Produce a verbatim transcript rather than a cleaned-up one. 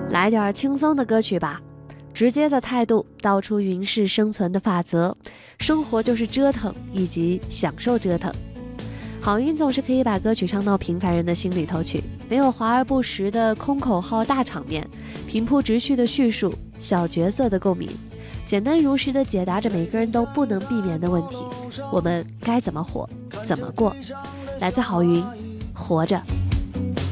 来点轻松的歌曲吧，直接的态度道出云氏生存的法则，生活就是折腾以及享受折腾。郝云总是可以把歌曲唱到平凡人的心里头去，没有华而不实的空口号大场面，平铺直叙的叙述，小角色的共鸣，简单如实的解答着每个人都不能避免的问题：我们该怎么活，怎么过？来自郝云，活着。